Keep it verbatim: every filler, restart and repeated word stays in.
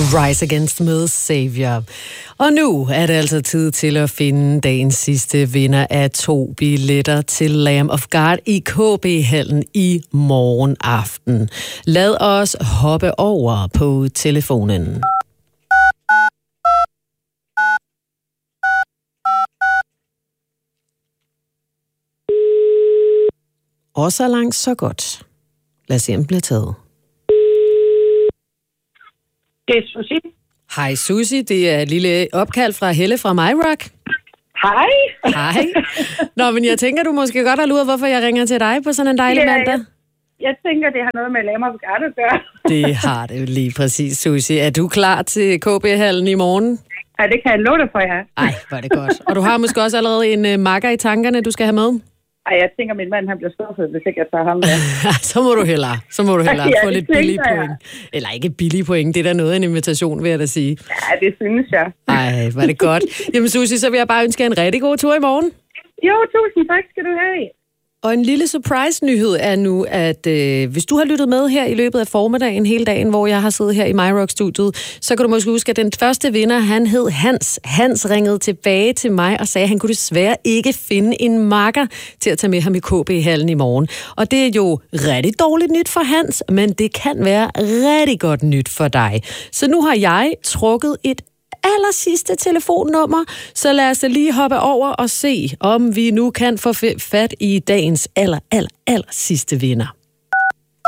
Rise Against med Savior. Og nu er det altså tid til at finde dagens sidste vinder af to billetter til Lamb of God i K B-hallen i morgen aften. Lad os hoppe over på telefonen. Og så langt, så godt. Lad os se, om den bliver taget. Det er Susie. Hej Susie, det er et lille opkald fra Helle fra MyRock. Hej. Hej. Nå, men jeg tænker, du måske godt har luret, hvorfor jeg ringer til dig på sådan en dejlig ja, mandag. Jeg, jeg tænker, det har noget med Lamb of God at gøre. Det har det lige præcis, Susie. Er du klar til K B-hallen i morgen? Ja, det kan jeg love dig for, ja. Ej, hvor er det godt. Og du har måske også allerede en uh, makker i tankerne, du skal have med? Ej, jeg tænker, min mand han bliver skuffet, hvis ikke jeg tager ham med. så må du hellere, så må du hellere ja, få lidt billige jeg. point. Eller ikke billige point, det er da noget af en invitation, vil jeg da sige. Ja, det synes jeg. Ej, hvor er det godt. Jamen Susie, så vil jeg bare ønske jer en rigtig god tur i morgen. Jo, tusind tak skal du have. Og en lille surprise-nyhed er nu, at øh, hvis du har lyttet med her i løbet af formiddagen hele dagen, hvor jeg har siddet her i MyRock-studiet, så kan du måske huske, at den første vinder, han hed Hans. Hans ringede tilbage til mig og sagde, at han kunne desværre ikke finde en makker til at tage med ham i K B-hallen i morgen. Og det er jo rigtig dårligt nyt for Hans, men det kan være rigtig godt nyt for dig. Så nu har jeg trukket et aller sidste telefonnummer, så lad os da lige hoppe over og se, om vi nu kan få fat i dagens aller, aller, aller sidste vinder.